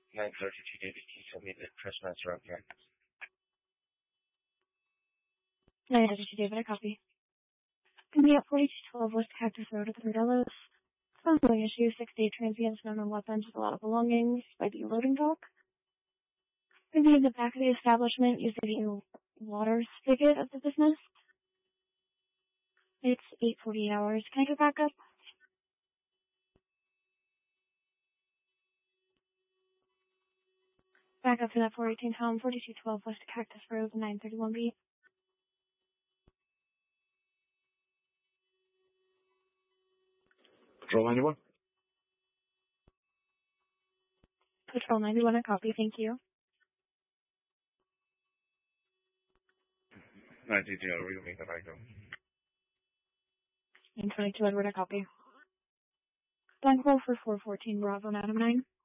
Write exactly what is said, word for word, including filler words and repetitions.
nine thirty-two David, can you tell me the Trustmaster on here? nine thirty-two David, I copy. Can be at forty-two twelve West Cactus Road at the Bordellos. Following issue, six-day transients, no known weapons with a lot of belongings by the loading dock. Can be in the back of the establishment using the water spigot of the business. It's eight forty hours. Can I go back up? Back up to that four eighteen Tom, forty-two twelve West Cactus Road, nine thirty-one B. Patrol ninety-one? Patrol ninety-one, I copy, thank you. nine two zero, read me, that I go. nine twenty-two Edward, I copy. Blank roll for four fourteen Bravo, Madam nine.